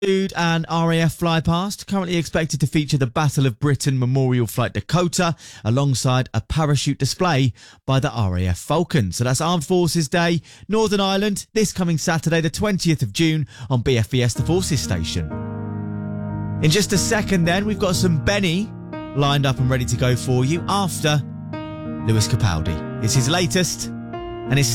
And RAF fly past, currently expected to feature the Battle of Britain Memorial Flight Dakota alongside a parachute display by the RAF Falcon. So that's Armed Forces Day, Northern Ireland, this coming Saturday the 20th of June on BFBS The Forces Station. In just a second then, we've got some Benny lined up and ready to go for you after Lewis Capaldi. It's his latest and his